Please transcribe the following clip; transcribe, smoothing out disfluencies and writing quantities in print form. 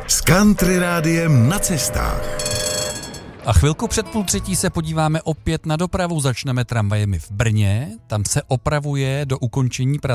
S Country Rádiem na cestách. A chvilku před 2:30 se podíváme opět na dopravu. Začneme tramvajemi v Brně. Tam se opravuje do ukončení